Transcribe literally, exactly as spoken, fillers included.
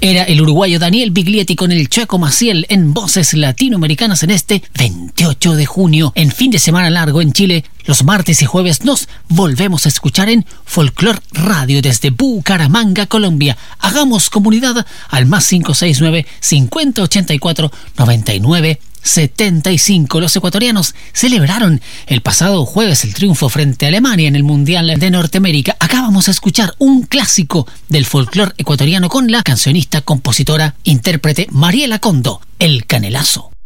Era el uruguayo Daniel Biglietti con el Chaco Maciel en Voces Latinoamericanas en este veintiocho de junio. En fin de semana largo en Chile, los martes y jueves nos volvemos a escuchar en Folklore Radio desde Bucaramanga, Colombia. Hagamos comunidad al más cinco seis nueve, cincuenta ochenta y cuatro, noventa y nueve setenta y cinco. Los ecuatorianos celebraron el pasado jueves el triunfo frente a Alemania en el Mundial de Norteamérica. Acá vamos a escuchar un clásico del folclore ecuatoriano con la cancionista, compositora, intérprete Mariela Condo, El Canelazo.